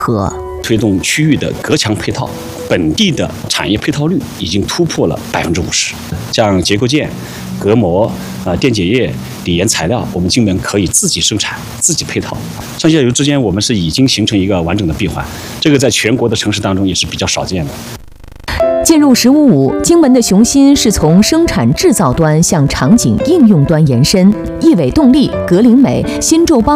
和推动区域的隔墙配套，本地的产业配套率已经突破了50%。像结构件、隔膜、电解液、底盐材料，我们基本可以自己生产、自己配套。上下游之间，我们是已经形成一个完整的闭环，这个在全国的城市当中也是比较少见的。 进入“十五五”，荆门的雄心是从生产制造端向场景应用端延伸。亿纬动力、格林美、新宙邦